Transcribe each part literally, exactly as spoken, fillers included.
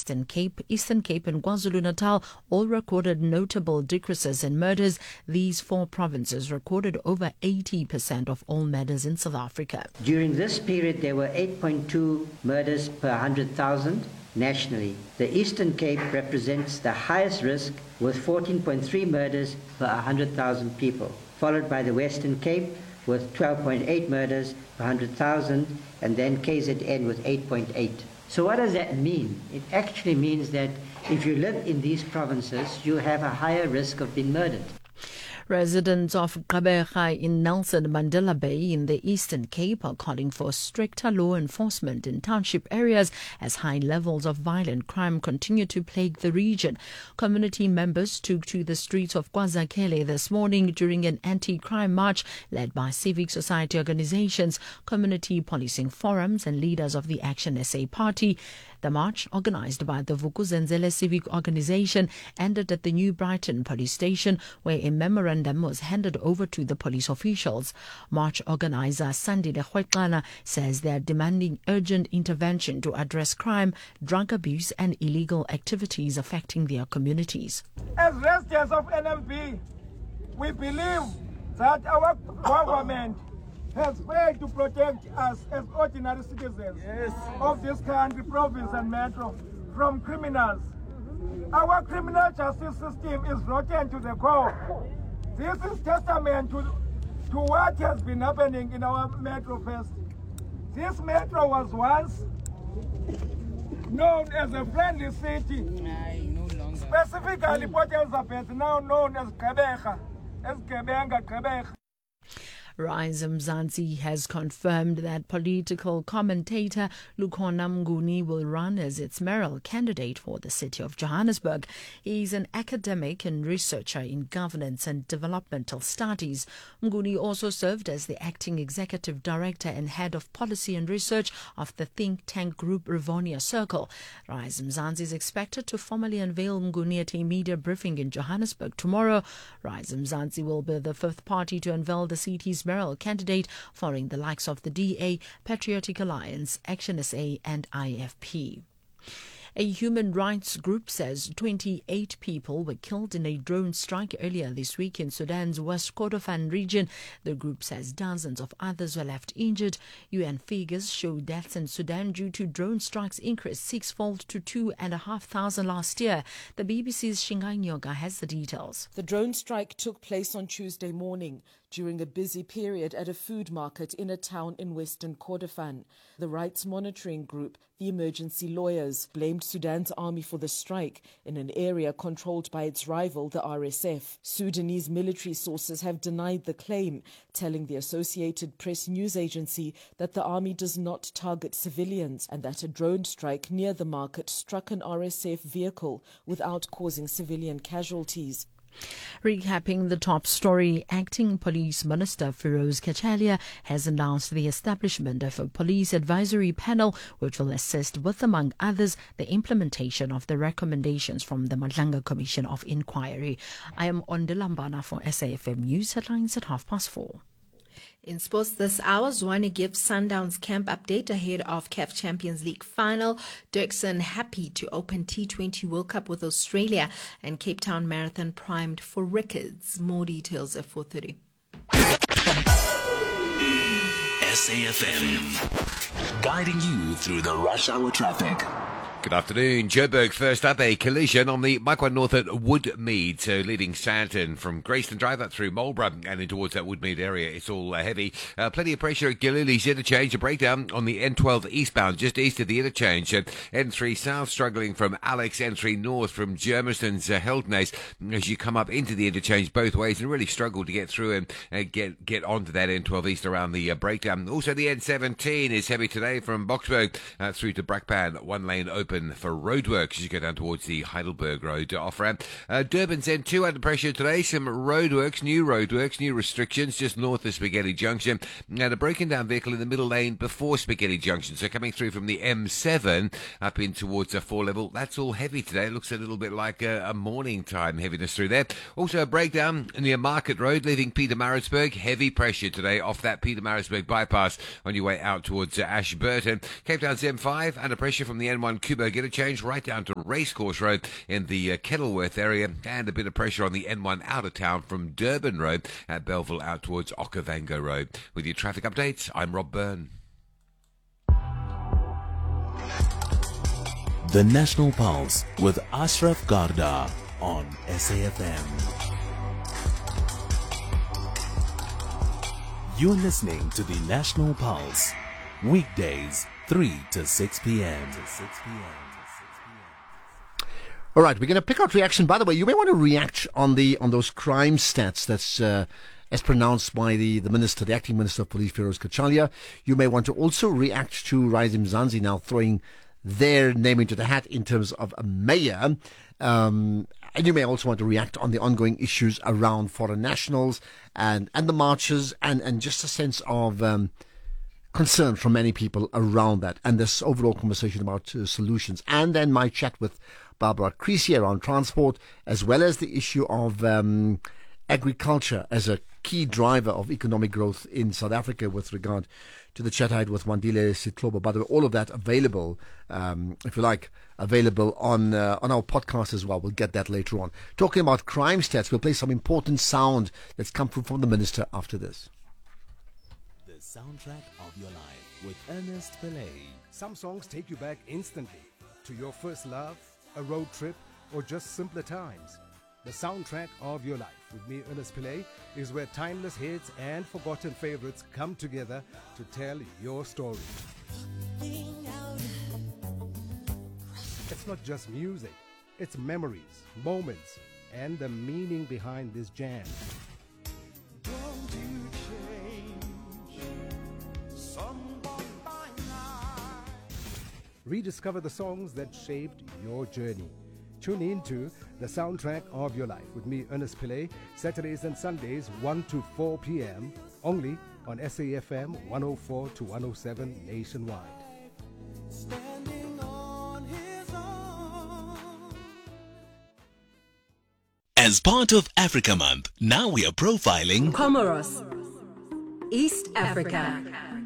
Western Cape, Eastern Cape and KwaZulu-Natal all recorded notable decreases in murders. These four provinces recorded over eighty percent of all murders in South Africa. During this period, there were eight point two murders per one hundred thousand nationally. The Eastern Cape represents the highest risk with fourteen point three murders per one hundred thousand people, followed by the Western Cape with twelve point eight murders per one hundred thousand, and then K Z N with eight point eight. So what does that mean? It actually means that if you live in these provinces, you have a higher risk of being murdered. Residents of Gqeberha in Nelson Mandela Bay in the Eastern Cape are calling for stricter law enforcement in township areas as high levels of violent crime continue to plague the region. Community members took to the streets of KwaZakele this morning during an anti-crime march led by civic society organizations, community policing forums and leaders of the Action S A party. The march, organized by the Vukuzenzele Civic Organization, ended at the New Brighton police station where a memorandum was handed over to the police officials. March organizer Sandile Khweqana says they are demanding urgent intervention to address crime, drug abuse and illegal activities affecting their communities. As residents of N M B, we believe that our government has failed to protect us as ordinary citizens yes. of this country, province and metro from criminals. Our criminal justice system is rotten to the core. This is testament to, to what has been happening in our metro first. This metro was once known as a friendly city. No longer. Specifically, Port Elizabeth, now known as Gqeberha, as Gebenga Gqeberha. Rise Mzansi has confirmed that political commentator Lukhona Mnguni will run as its mayoral candidate for the city of Johannesburg. He is an academic and researcher in governance and developmental studies. Mnguni also served as the acting executive director and head of policy and research of the think tank group Rivonia Circle. Rise Mzansi is expected to formally unveil Mnguni at a media briefing in Johannesburg tomorrow. Rise Mzansi will be the fifth party to unveil the city's mayoral candidate, following the likes of the D A, Patriotic Alliance, Action S A and I F P. A human rights group says twenty-eight people were killed in a drone strike earlier this week in Sudan's West Kordofan region. The group says dozens of others were left injured. U N figures show deaths in Sudan due to drone strikes increased sixfold to two and a half thousand last year. The B B C's Shingai Nyoga has the details. The drone strike took place on Tuesday morning during a busy period at a food market in a town in Western Kordofan. The rights monitoring group, the Emergency Lawyers, blamed Sudan's army for the strike in an area controlled by its rival, the R S F. Sudanese military sources have denied the claim, telling the Associated Press news agency that the army does not target civilians and that a drone strike near the market struck an R S F vehicle without causing civilian casualties. Recapping the top story, Acting Police Minister Feroz Kachalia has announced the establishment of a police advisory panel which will assist with, among others, the implementation of the recommendations from the Madlanga Commission of Inquiry. I am Ondilambana for S A F M News Headlines at half past four. In sports this hour, Zwane gives Sundowns camp update ahead of C A F Champions League final. Dirksen happy to open T twenty World Cup with Australia, and Cape Town Marathon primed for records. More details at four thirty. S A F M, guiding you through the rush hour traffic. Good afternoon. Joburg first up, a collision on the Makwa North at Woodmead, so leaving Sandton from Grayston Drive up through Marlborough and in towards that Woodmead area. It's all uh, heavy. Uh, plenty of pressure at Gillily's interchange. A breakdown on the N twelve eastbound, just east of the interchange. Uh, N three south struggling from Alex, N three north from Germiston's uh, Heldnays as you come up into the interchange both ways and really struggle to get through and uh, get get onto that N twelve east around the uh, breakdown. Also the N seventeen is heavy today from Boksburg uh, through to Brakpan. One lane open for roadworks as you go down towards the Heidelberg Road off-ramp. Uh, Durban's N two under pressure today. Some roadworks, new roadworks, new restrictions just north of Spaghetti Junction. And a broken down vehicle in the middle lane before Spaghetti Junction. So coming through from the M seven up in towards a four level. That's all heavy today. It looks a little bit like a, a morning time heaviness through there. Also a breakdown near Market Road leaving Pietermaritzburg. Heavy pressure today off that Pietermaritzburg bypass on your way out towards uh, Ashburton. Cape Town's M five under pressure from the N one Kuba Johannesburg. Interchange right down to Racecourse Road in the uh, Kenilworth area, and a bit of pressure on the N one out of town from Durban Road at Belleville out towards Okavango Road. With your traffic updates, I'm Rob Byrne. The National Pulse with Ashraf Garda on S A F M. You're listening to the National Pulse, weekdays three to six p.m. All right, we're going to pick out reaction. By the way, you may want to react on the on those crime stats that's uh, as pronounced by the, the minister, the acting minister of police, Feroz Kachalia. You may want to also react to Rise Mzansi now throwing their name into the hat in terms of a mayor. Um, and you may also want to react on the ongoing issues around foreign nationals and, and the marches and, and just a sense of um, concern from many people around that and this overall conversation about uh, solutions. And then my chat with Barbara Creasy around transport, as well as the issue of um, agriculture as a key driver of economic growth in South Africa with regard to the chat I had with Wandile Sitlobo. By the way, all of that available, um, if you like, available on uh, on our podcast as well. We'll get that later on. Talking about crime stats, we'll play some important sound that's come through from the minister after this. The soundtrack of your life with Ernest Pillay. Some songs take you back instantly to your first love, a road trip, or just simpler times. The soundtrack of your life with me, Ernest Pillay, is where timeless hits and forgotten favorites come together to tell your story. It's not just music, it's memories, moments, and the meaning behind this jam. Don't you change someone by night. Rediscover the songs that shaped your journey. Tune in to The Soundtrack of Your Life with me, Ernest Pillay, Saturdays and Sundays, one to four p.m., only on S A F M one oh four to one oh seven nationwide. As part of Africa Month, now we are profiling Comoros, East Africa.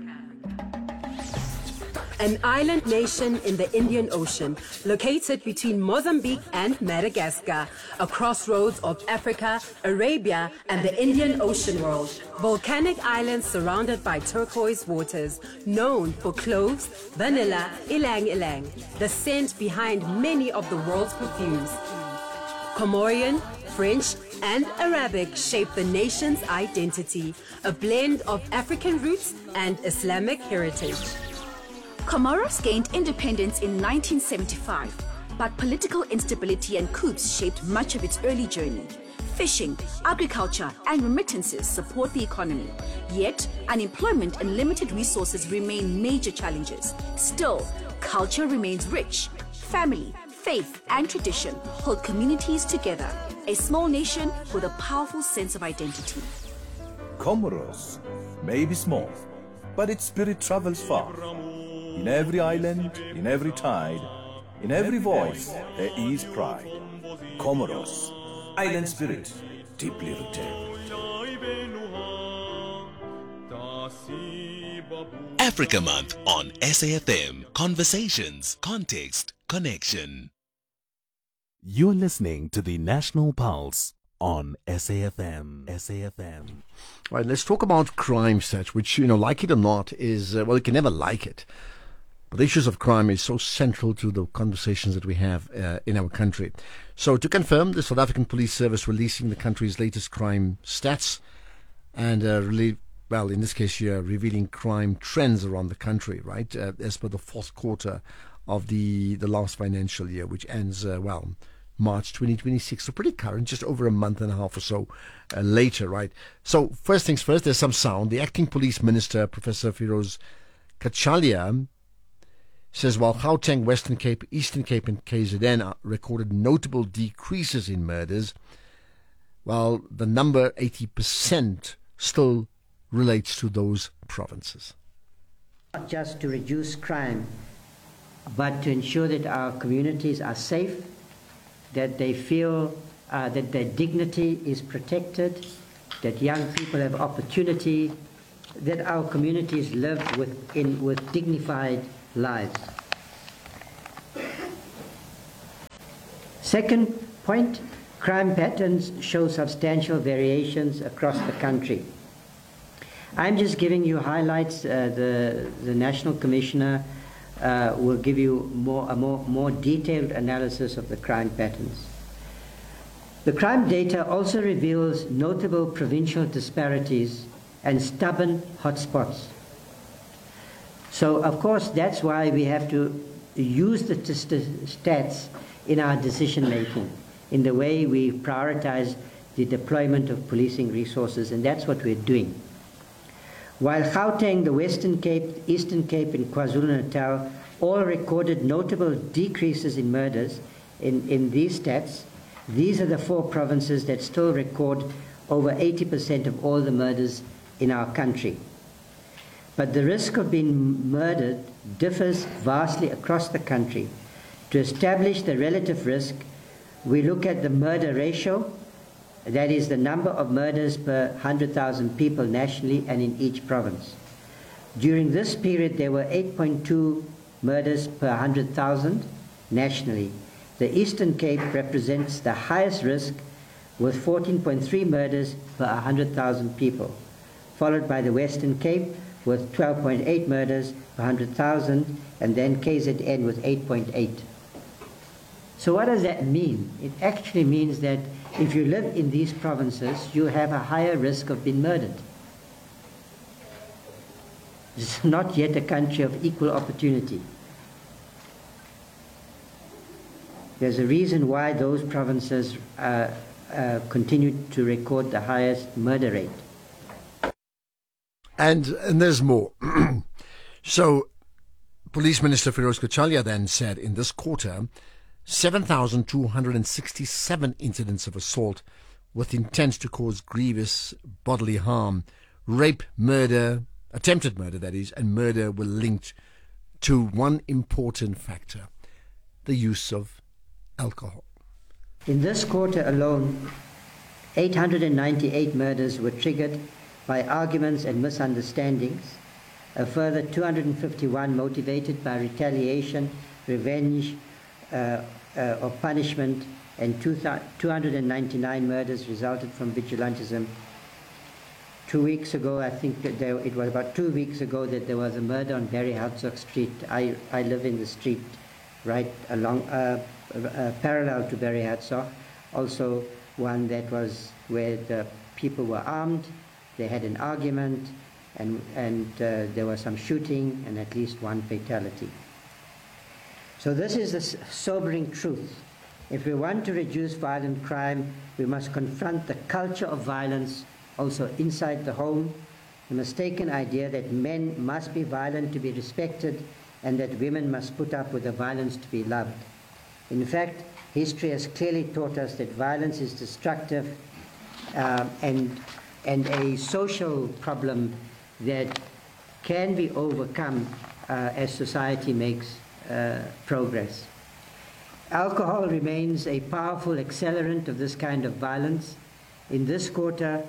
An island nation in the Indian Ocean, located between Mozambique and Madagascar, a crossroads of Africa, Arabia, and the Indian Ocean world. Volcanic islands surrounded by turquoise waters, known for cloves, vanilla, ilang ilang, the scent behind many of the world's perfumes. Comorian, French, and Arabic shape the nation's identity, a blend of African roots and Islamic heritage. Comoros gained independence in nineteen seventy-five, but political instability and coups shaped much of its early journey. Fishing, agriculture, and remittances support the economy. Yet, unemployment and limited resources remain major challenges. Still, culture remains rich. Family, faith, and tradition hold communities together. A small nation with a powerful sense of identity. Comoros may be small, but its spirit travels far. In every island, in every tide, in every voice, there is pride. Comoros, island spirit, deeply rooted. Africa Month on S A F M. Conversations, context, connection. You're listening to the National Pulse on S A F M. S A F M. Right, let's talk about crime stats, which, you know, like it or not, is, uh, well, you can never like it. But the issues of crime is so central to the conversations that we have uh, in our country. So to confirm, the South African Police Service releasing the country's latest crime stats and, uh, really, well, in this case, you're revealing crime trends around the country, right, uh, as per the fourth quarter of the, the last financial year, which ends, uh, well, March twenty twenty-six. So pretty current, just over a month and a half or so uh, later, right? So first things first, there's some sound. The acting police minister, Professor Feroz Kachalia, says while Gauteng, Western Cape, Eastern Cape and K Z N recorded notable decreases in murders, while the number eighty percent still relates to those provinces. Not just to reduce crime, but to ensure that our communities are safe, that they feel uh, that their dignity is protected, that young people have opportunity, that our communities live with, in, with dignified lives. Second point, crime patterns show substantial variations across the country. I'm just giving you highlights. Uh, the, the National Commissioner uh, will give you more, a more, more detailed analysis of the crime patterns. The crime data also reveals notable provincial disparities and stubborn hotspots. So, of course, that's why we have to use the t- stats in our decision making, in the way we prioritize the deployment of policing resources, and that's what we're doing. While Gauteng, the Western Cape, Eastern Cape, and KwaZulu-Natal all recorded notable decreases in murders in, in these stats, these are the four provinces that still record over eighty percent of all the murders in our country. But the risk of being murdered differs vastly across the country. To establish the relative risk, we look at the murder ratio, that is the number of murders per one hundred thousand people nationally and in each province. During this period, there were eight point two murders per one hundred thousand nationally. The Eastern Cape represents the highest risk with fourteen point three murders per one hundred thousand people, followed by the Western Cape with twelve point eight murders per one hundred thousand, and then K Z N with eight point eight. So what does that mean? It actually means that if you live in these provinces, you have a higher risk of being murdered. It's not yet a country of equal opportunity. There's a reason why those provinces uh, uh, continue to record the highest murder rate. And, and there's more. So, Police Minister Feroz Kochalia then said in this quarter, seven thousand two hundred sixty-seven incidents of assault with intent to cause grievous bodily harm, rape, murder, attempted murder that is, and murder were linked to one important factor, the use of alcohol. In this quarter alone, eight hundred ninety-eight murders were triggered by arguments and misunderstandings, a further two hundred fifty-one motivated by retaliation, revenge, uh, uh, or punishment, and two hundred ninety-nine murders resulted from vigilantism. Two weeks ago, I think that there, it was about two weeks ago that there was a murder on Barry Hertzog Street. I, I live in the street right along, uh, uh, parallel to Barry Hertzog. Also one that was where the people were armed, they had an argument, and, and uh, there was some shooting and at least one fatality. So this is the sobering truth. If we want to reduce violent crime, we must confront the culture of violence also inside the home, the mistaken idea that men must be violent to be respected and that women must put up with the violence to be loved. In fact, history has clearly taught us that violence is destructive uh, and, and a social problem that can be overcome uh, as society makes uh, progress. Alcohol remains a powerful accelerant of this kind of violence. In this quarter,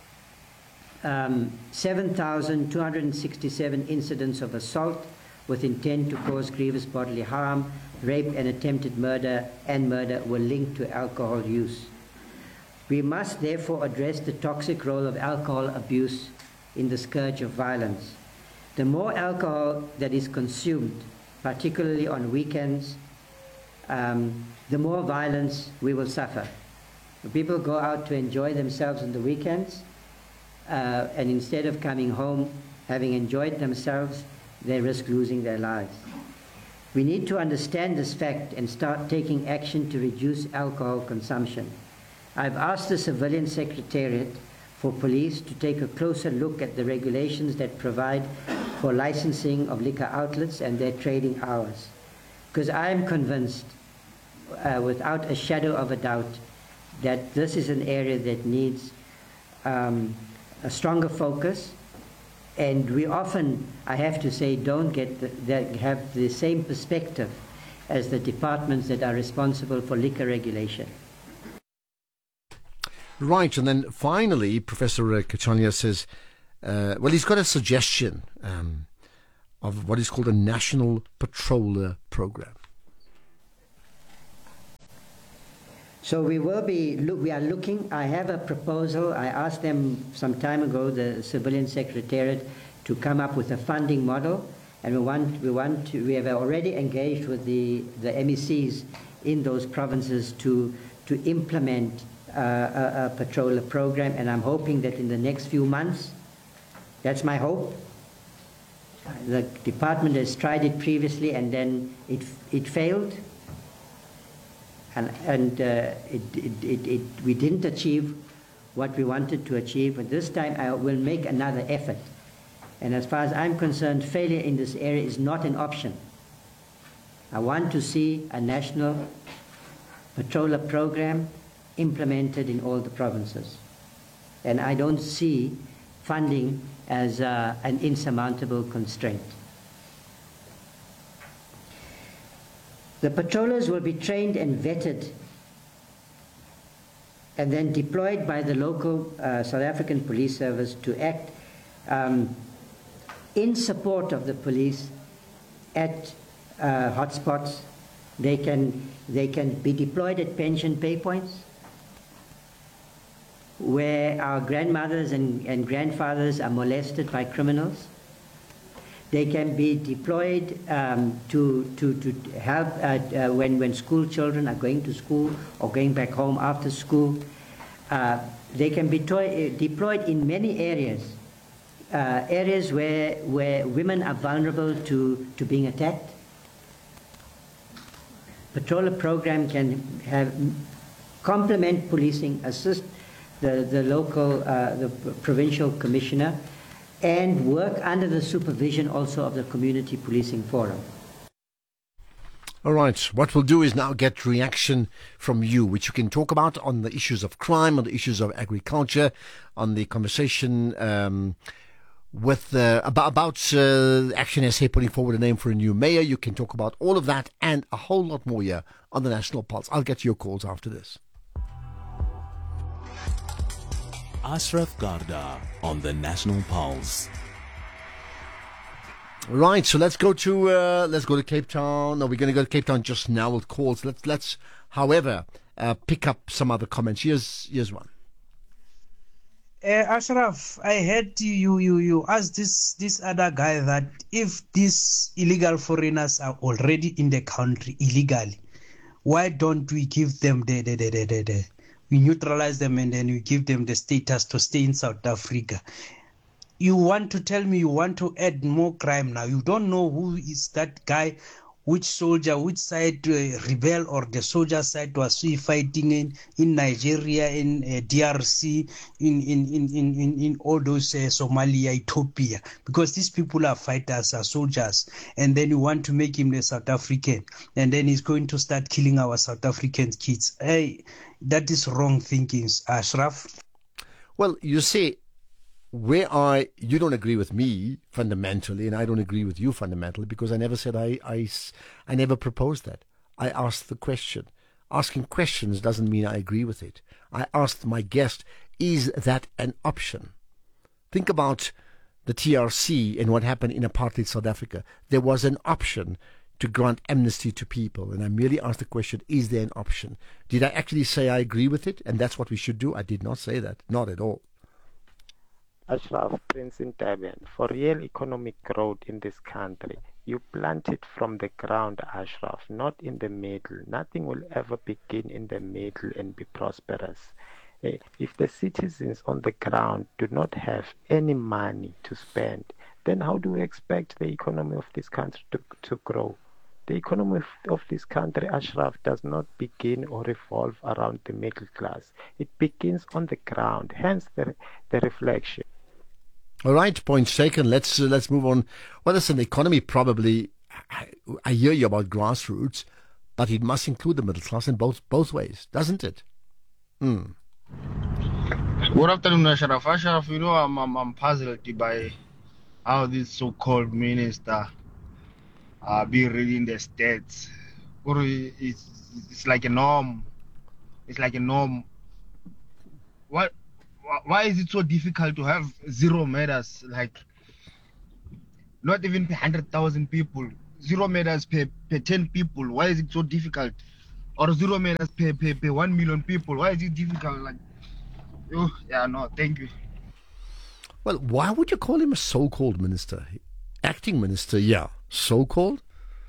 um, seven thousand two hundred sixty-seven incidents of assault with intent to cause grievous bodily harm, rape and attempted murder and murder were linked to alcohol use. We must therefore address the toxic role of alcohol abuse in the scourge of violence. The more alcohol that is consumed, particularly on weekends, um, the more violence we will suffer. When people go out to enjoy themselves on the weekends, uh, and instead of coming home having enjoyed themselves, they risk losing their lives. We need to understand this fact and start taking action to reduce alcohol consumption. I've asked the Civilian Secretariat for Police to take a closer look at the regulations that provide for licensing of liquor outlets and their trading hours. Because I am convinced, uh, without a shadow of a doubt, that this is an area that needs um, a stronger focus. And we often, I have to say, don't get the, that have the same perspective as the departments that are responsible for liquor regulation. Right, and then finally, Professor Kochalia says, uh, well, he's got a suggestion um, of what is called a National Patroller Program. So we will be, look, we are looking, I have a proposal. I asked them some time ago, the Civilian Secretariat, to come up with a funding model. And we want, we want to, we have already engaged with the, the M E Cs in those provinces to, to implement uh, a, a patroller program. And I'm hoping that in the next few months, that's my hope. The department has tried it previously and then it, it failed. And, and uh, it, it, it, it, we didn't achieve what we wanted to achieve. But this time I will make another effort. And as far as I'm concerned, failure in this area is not an option. I want to see a national patroller program implemented in all the provinces. And I don't see funding as uh, an insurmountable constraint. The patrollers will be trained and vetted and then deployed by the local uh, South African Police Service to act um, in support of the police at uh, hotspots. They can, they can be deployed at pension pay points where our grandmothers and, and grandfathers are molested by criminals. They can be deployed um, to, to, to help uh, uh, when, when school children are going to school or going back home after school. Uh, they can be toy, uh, deployed in many areas, uh, areas where, where women are vulnerable to, to being attacked. Patroller program can have complement policing, assist the, the local, uh, the provincial commissioner, and work under the supervision also of the Community Policing Forum. All right, what we'll do is now get reaction from you, which you can talk about on the issues of crime, on the issues of agriculture, on the conversation um, with uh, about, about uh, Action S A putting forward a name for a new mayor. You can talk about all of that and a whole lot more here on the National Pulse. I'll get your calls after this. Ashraf Garda on the National Pulse. Right, so let's go to uh, let's go to Cape Town. No, we're going to go to Cape Town just now with calls. Let's let's, however, uh, pick up some other comments. Here's here's one. Uh, Ashraf, I heard you you you asked this this other guy that if these illegal foreigners are already in the country illegally, why don't we give them the the the the, the, the we neutralize them and then we give them the status to stay in South Africa? You want to tell me you want to add more crime now. You don't know who is that guy, which soldier, which side uh, rebel or the soldier side was he fighting in, in Nigeria, in uh, D R C, in, in, in, in, in all those uh, Somalia, Ethiopia. Because these people are fighters, are soldiers. And then you want to make him the South African. And then he's going to start killing our South African kids. Hey, that is wrong thinking, Ashraf. Well, you see, where I, you don't agree with me fundamentally, and I don't agree with you fundamentally, because I never said I, I, I never proposed that. I asked the question. Asking questions doesn't mean I agree with it. I asked my guest, is that an option? Think about the T R C and what happened in apartheid South Africa. There was an option to grant amnesty to people, and I merely asked the question, is there an option? Did I actually say I agree with it, and that's what we should do? I did not say that, not at all. Ashraf, Prince in Durban, for real economic growth in this country, you plant it from the ground, Ashraf, not in the middle. Nothing will ever begin in the middle and be prosperous. If the citizens on the ground do not have any money to spend, then how do we expect the economy of this country to, to grow? The economy of this country, Ashraf, does not begin or revolve around the middle class. It begins on the ground, hence the, the reflection. All right, point taken. Let's uh, let's move on. Well, listen, the economy probably, I, I hear you about grassroots, but it must include the middle class in both both ways, doesn't it? Hmm. Good afternoon, Ashraf. Ashraf, you know, I'm, I'm, I'm puzzled by how this so-called minister uh, be reading the stats. Or it's, it's like a norm. It's like a norm. What? Why is it so difficult to have zero murders? Like, not even per one hundred thousand people. Zero murders per, per ten people. Why is it so difficult or zero minutes per, per, per one million people? Why is it difficult? Like, oh, yeah, no, thank you. Well, why would you call him a so-called minister? Acting minister, yeah. So-called?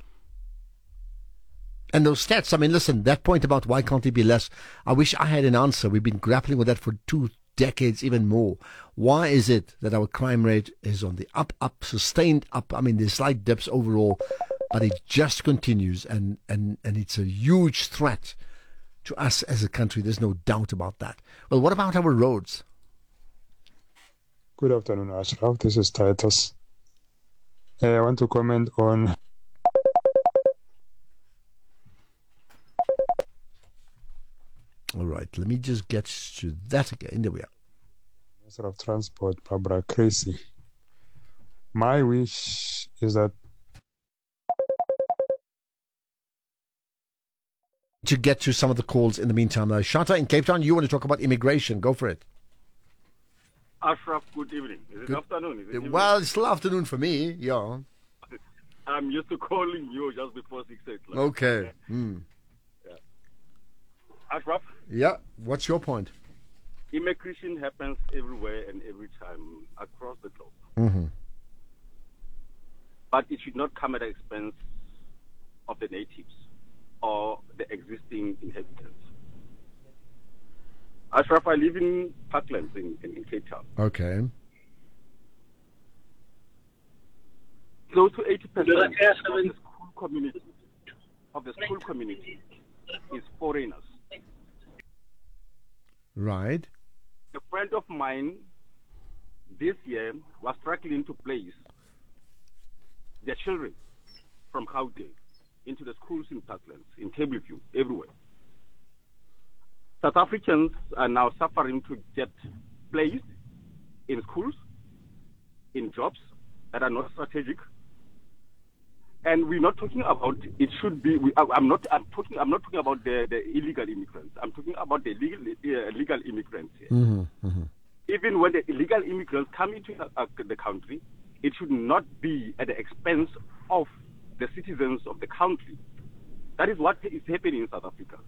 And those stats, I mean, listen, that point about why can't he be less, I wish I had an answer. We've been grappling with that for two decades, even more. Why is it that our crime rate is on the up, up, sustained up? I mean, there's slight dips overall, but it just continues, and, and, and it's a huge threat to us as a country. There's no doubt about that. Well, what about our roads? Good afternoon, Ashraf. This is Titus. Uh, I want to comment on All right, let me just get to that again. There we are. Minister of Transport, Barbara Creasy. My wish is that to get to some of the calls in the meantime. Now, Shata in Cape Town, you want to talk about immigration. Go for it. Ashraf, good evening. Is it Good. afternoon? Is it evening? Well, it's still afternoon for me, yeah. I'm used to calling you just before six o'clock. Okay. Mm. Yeah. Ashraf? Yeah, what's your point? Immigration happens everywhere and every time across the globe. Mm-hmm. But it should not come at the expense of the natives or the existing inhabitants. Ashraf, I live in Parklands in, in, in Cape Town. Okay. Close to eighty percent of the school community of the school community is foreigners. Right. A friend of mine this year was struggling to place their children from Gauteng into the schools in Parklands, in Tableview, everywhere. South Africans are now suffering to get placed in schools, in jobs that are not strategic. And we're not talking about it should be. We, I'm not. I'm talking. I'm not talking about the, the illegal immigrants. I'm talking about the legal uh, legal immigrants here. Mm-hmm, mm-hmm. Even when the illegal immigrants come into uh, the country, it should not be at the expense of the citizens of the country. That is what is happening in South Africa.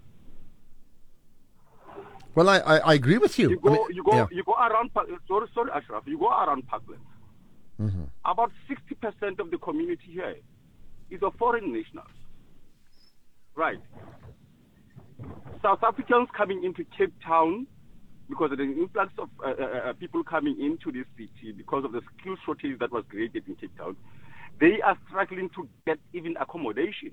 Well, I, I, I agree with you. You go. I mean, you go. yeah. You go around. Sorry, sorry, Ashraf. You go around Parklands. Mm-hmm. About sixty percent of the community here is of foreign nationals. Right. South Africans coming into Cape Town because of the influx of uh, uh, people coming into this city because of the skill shortage that was created in Cape Town, they are struggling to get even accommodation.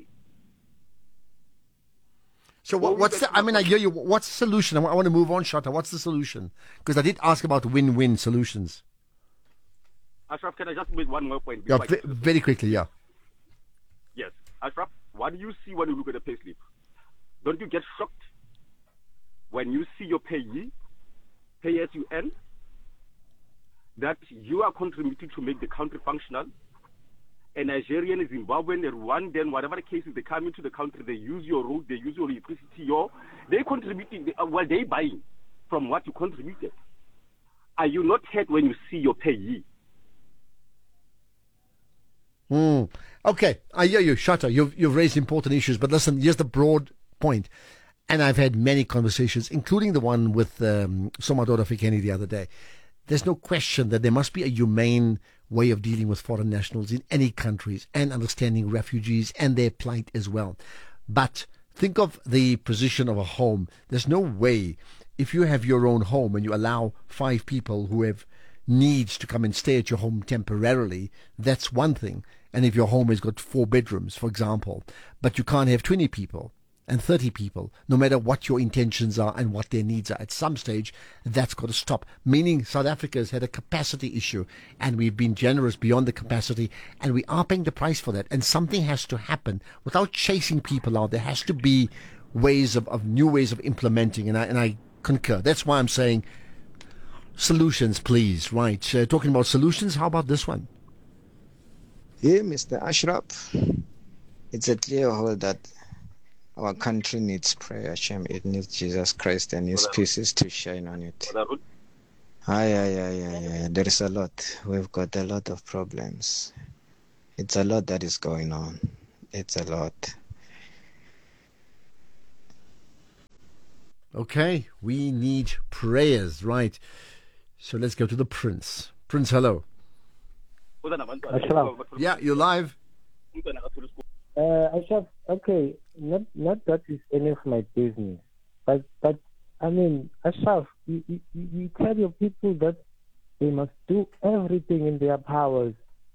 So what, what's the, I mean, I hear you. What's the solution? I want, I want to move on, Shata. What's the solution? Because I did ask about win-win solutions. Ashraf, can I just make one more point? Yeah, v- very quickly, yeah. Yes. Ashraf, what do you see when you look at the payslip? Don't you get shocked when you see your payee, pay as you earn, that you are contributing to make the country functional? A Nigerian, a Zimbabwean, a Rwandan, whatever the case is, they come into the country, they use your road, they use your electricity, your, they contributing, they, uh, well, they buying from what you contributed. Are you not hurt when you see your payee? Hmm. Okay, I hear you, Shata. You've, you've raised important issues, but listen, here's the broad point. And I've had many conversations, including the one with um, Somadora Fikeni the other day. There's no question that there must be a humane way of dealing with foreign nationals in any countries and understanding refugees and their plight as well. But think of the position of a home. There's no way, if you have your own home and you allow five people who have needs to come and stay at your home temporarily, that's one thing. And if your home has got four bedrooms, for example, but you can't have twenty people and thirty people, no matter what your intentions are and what their needs are. At some stage, that's got to stop. Meaning South Africa has had a capacity issue, and we've been generous beyond the capacity, and we are paying the price for that. And something has to happen without chasing people out. There has to be ways of, of new ways of implementing, and I, and I concur. That's why I'm saying solutions, please. Right. Uh, talking about solutions, how about this one? Yeah, Mister Ashraf, it's a clear whole that our country needs prayer, Hashem. It needs Jesus Christ and His pieces to shine on it. Aye, aye, aye, aye, aye. There is a lot. We've got a lot of problems. It's a lot that is going on. It's a lot. Okay, we need prayers, right? So let's go to the Prince. Prince, hello. Ashraf. Yeah, you're live. Uh, Ashraf, okay, not not that is any of my business, but but I mean, Ashraf, you, you, you tell your people that they must do everything in their powers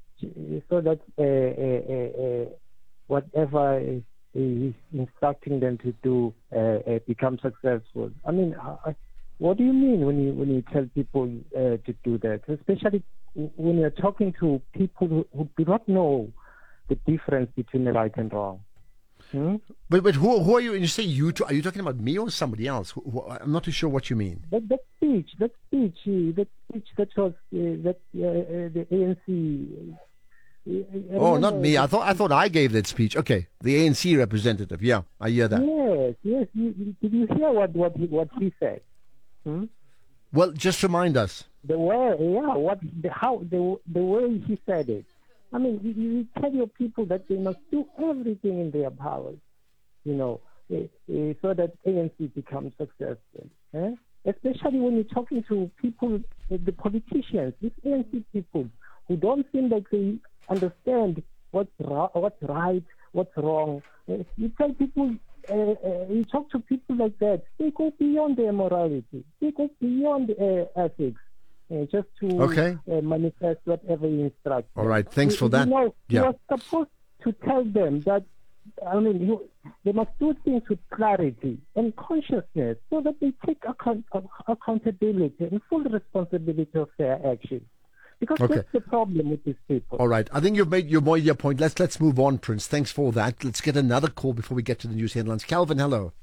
so that uh, uh, uh, whatever is, is instructing them to do uh, uh, become successful. I mean, uh, what do you mean when you when you tell people uh, to do that? Especially when you're talking to people who, who do not know the difference between right and wrong. Hmm? But but who who are you? When you say you, two, are you talking about me or somebody else? Who, who, I'm not too sure what you mean. That, that speech, that speech, uh, that speech that was uh, that uh, uh, the A N C. Uh, oh, not me. I thought I thought I gave that speech. Okay, the A N C representative. Yeah, I hear that. Yes, yes. You, you, did you hear what what he, what he said? Hmm? Well, just remind us. The way, yeah, what, the, how, the the way he said it. I mean, you, you tell your people that they must do everything in their powers, you know, uh, uh, so that A N C becomes successful. Eh? Especially when you're talking to people, uh, the politicians, these A N C people who don't seem like they understand what's ra- what's right, what's wrong. Uh, you tell people, uh, uh, you talk to people like that, they go beyond their morality, they go beyond uh, ethics. Uh, just to okay. uh, manifest whatever you instruct. All right, thanks you, for that. You know, yeah. you are supposed to tell them that, I mean, you, they must do things with clarity and consciousness so that they take account, uh, accountability and full responsibility of their actions. Because okay. that's the problem with these people. All right, I think you've made your made your point. Let's let's move on, Prince. Thanks for that. Let's get another call before we get to the news headlines. Calvin, hello.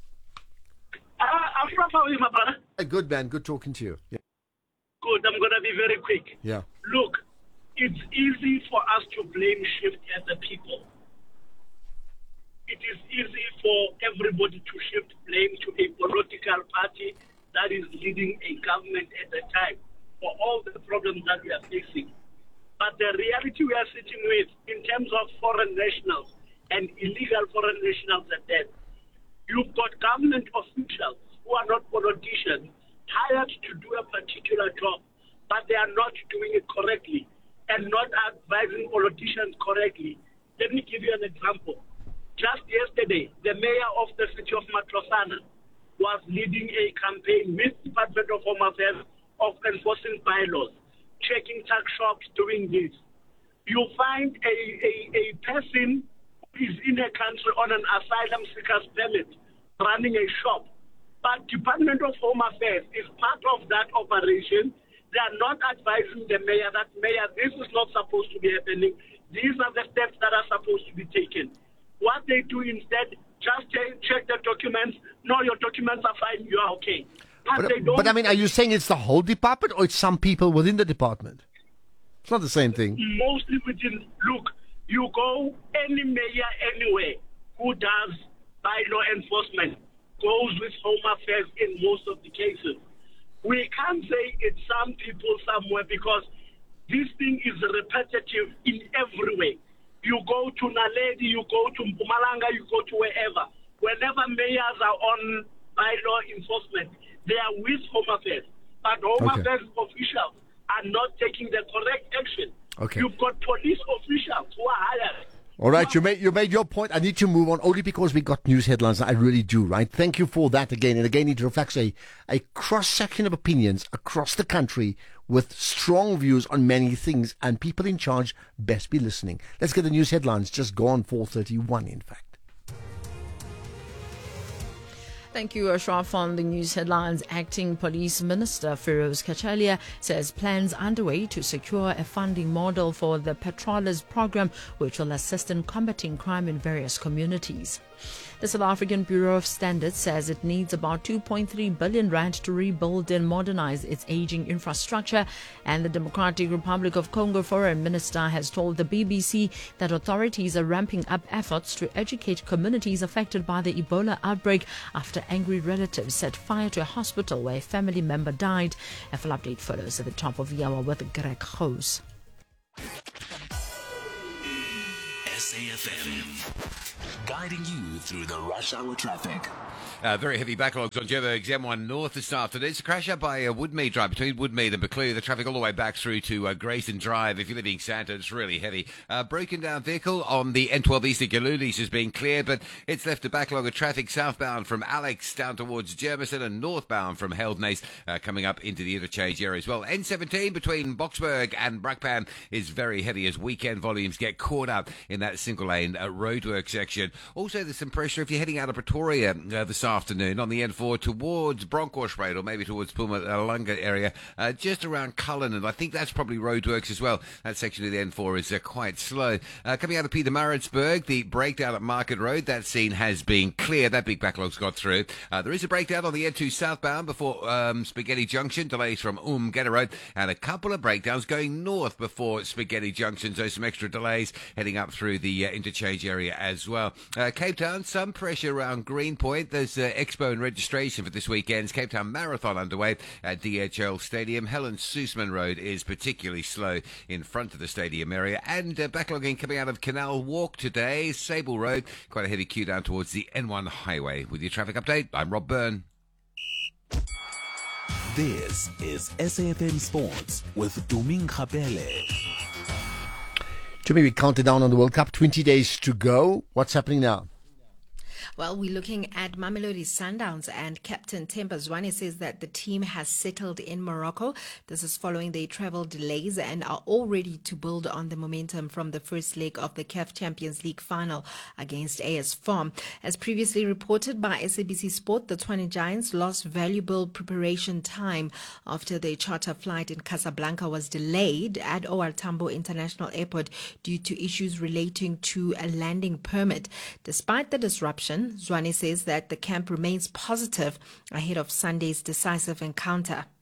Uh, I'm from how are you, my brother? Hey, good man. Good talking to you. Yeah. Good, I'm going to be very quick. Yeah. Look, it's easy for us to blame shift at the people. It is easy for everybody to shift blame to a political party that is leading a government at the time for all the problems that we are facing. But the reality we are sitting with in terms of foreign nationals and illegal foreign nationals at that, you've got government officials who are not politicians hired to do a particular job, but they are not doing it correctly and not advising politicians correctly. Let me give you an example. Just yesterday, the mayor of the city of Matlosana was leading a campaign with the Department of Home Affairs of enforcing bylaws, checking tax shops, doing this. You find a, a, a person who is in a country on an asylum seeker's permit running a shop. But Department of Home Affairs is part of that operation. They are not advising the mayor that, mayor, this is not supposed to be happening. These are the steps that are supposed to be taken. What they do instead, just check the documents. No, your documents are fine. You are okay. But, But, they don't. but I mean, are you saying it's the whole department or it's some people within the department? It's not the same thing. Mostly within, look, you go any mayor anywhere who does bylaw enforcement goes with Home Affairs in most of the cases. We can't say it's some people somewhere because this thing is repetitive in every way. You go to Naledi, you go to Mpumalanga, you go to wherever. Whenever mayors are on bylaw enforcement, they are with Home Affairs. But Home Okay. Affairs officials are not taking the correct action. Okay. You've got police officials who are hired. All right, you made you made your point. I need to move on only because we got news headlines. I really do, right? Thank you for that again. And again, it reflects a, a cross-section of opinions across the country with strong views on many things, and people in charge best be listening. Let's get the news headlines. Just gone four thirty-one, in fact. Thank you, Ashraf. On the news headlines, Acting Police Minister Feroz Kachalia says plans underway to secure a funding model for the Petrollers program, which will assist in combating crime in various communities. The South African Bureau of Standards says it needs about two point three billion rand to rebuild and modernize its aging infrastructure. And the Democratic Republic of Congo Foreign Minister has told the B B C that authorities are ramping up efforts to educate communities affected by the Ebola outbreak after angry relatives set fire to a hospital where a family member died. A full update follows at the top of the hour with Greg Hose. S A F M. guiding you through the rush hour traffic. Uh, very heavy backlogs on Joburg's M one North this afternoon. It's a crash up by uh, Woodmead Drive, between Woodmead and Buccleuch. The traffic all the way back through to uh, Grayson Drive. If you're leaving Santa, it's really heavy. Uh, broken down vehicle on the N twelve East at Galulis has been cleared, but it's left a backlog of traffic southbound from Alex down towards Germiston and northbound from Heldnace uh, coming up into the interchange area as well. N seventeen between Boksburg and Brakpan is very heavy as weekend volumes get caught up in that single lane uh, roadwork section. Also, there's some pressure if you're heading out of Pretoria uh, this afternoon on the N four towards Bronkhorstspruit or maybe towards Mpumalanga area, uh, just around Cullen, and I think that's probably roadworks as well. That section of the N four is uh, quite slow. Uh, coming out of Pietermaritzburg, the breakdown at Market Road, that scene has been cleared. That big backlog's got through. Uh, there is a breakdown on the N two southbound before um, Spaghetti Junction, delays from Umgeta Road, and a couple of breakdowns going north before Spaghetti Junction, so some extra delays heading up through the uh, interchange area as well. Uh, Cape Town, some pressure around Greenpoint. There's uh, expo and registration for this weekend's Cape Town Marathon underway at D H L Stadium. Helen Suzman Road is particularly slow in front of the stadium area, and uh, backlogging coming out of Canal Walk today, Sable Road, quite a heavy queue down towards the N one highway. With your traffic update, I'm Rob Byrne. This is S A F M Sports with Duming Kapele. Jimmy, we counted down on the World Cup, twenty days to go. What's happening now? Well, we're looking at Mamelodi Sundowns, and Captain Themba Zwane says that the team has settled in Morocco. This is following their travel delays and are all ready to build on the momentum from the first leg of the C A F Champions League final against A S Farm. As previously reported by S A B C Sport, the Tshwane Giants lost valuable preparation time after their charter flight in Casablanca was delayed at O R Tambo International Airport due to issues relating to a landing permit. Despite the disruption, Zwane says that the camp remains positive ahead of Sunday's decisive encounter.